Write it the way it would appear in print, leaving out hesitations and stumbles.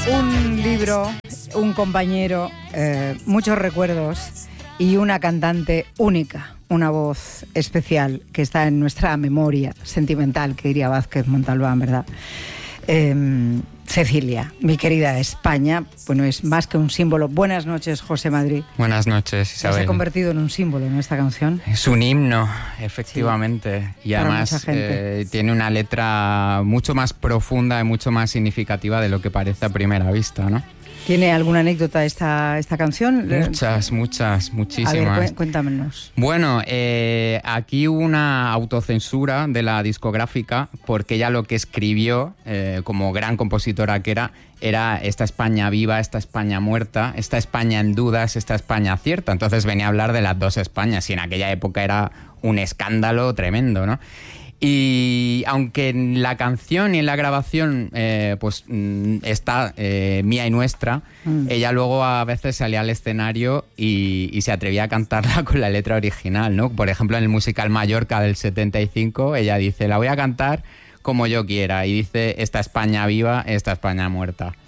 Un libro, un compañero, muchos recuerdos y una cantante única, una voz especial que está en nuestra memoria sentimental, que diría Vázquez Montalbán, ¿verdad? Cecilia, mi querida España, bueno, es más que un símbolo. Buenas noches, José Madrid. Buenas noches, Isabel. Se ha convertido en un símbolo, ¿no?, esta canción. Es un himno, efectivamente. Sí, y además tiene una letra mucho más profunda y mucho más significativa de lo que parece a primera vista, ¿no? ¿Tiene alguna anécdota esta canción? Muchísimas. A ver, cuéntanos. Bueno, aquí hubo una autocensura de la discográfica porque ella lo que escribió, como gran compositora que era esta España viva, esta España muerta, esta España en dudas, esta España cierta. Entonces venía a hablar de las dos Españas y en aquella época era un escándalo tremendo, ¿no? Y aunque en la canción y en la grabación está mía y nuestra, ella luego a veces salía al escenario y se atrevía a cantarla con la letra original, ¿no? Por ejemplo, en el musical Mallorca del 75, ella dice, la voy a cantar como yo quiera, y dice, esta España viva, esta España muerta.